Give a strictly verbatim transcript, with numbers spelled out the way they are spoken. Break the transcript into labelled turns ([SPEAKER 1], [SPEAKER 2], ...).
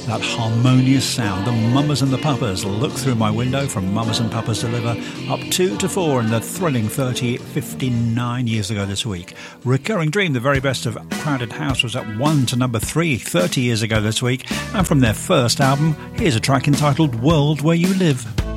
[SPEAKER 1] that harmonious sound. The Mamas and the Papas look through my window from Mamas and Papas Deliver up two to four in the thrilling thirty, fifty-nine years ago this week. Recurring Dream, the very best of Crowded House, was at one to number three thirty years ago this week. And from their first album, here's a track entitled World Where You Live.